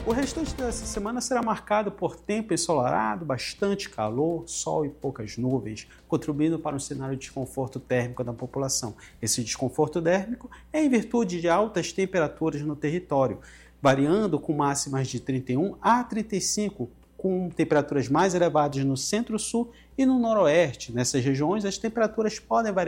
O restante dessa semana será marcado por tempo ensolarado, bastante calor, sol e poucas nuvens, contribuindo para um cenário de desconforto térmico da população. Esse desconforto térmico é em virtude de altas temperaturas no território, variando com máximas de 31 a 35, com temperaturas mais elevadas no centro-sul e no noroeste. Nessas regiões, as temperaturas podem variar